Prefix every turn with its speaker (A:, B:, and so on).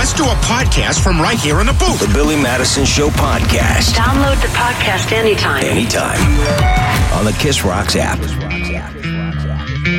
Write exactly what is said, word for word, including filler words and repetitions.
A: let's do a podcast from right here in the booth.
B: The Billy Madison Show podcast.
C: Download the podcast anytime.
B: Anytime. On the Kiss Rocks app.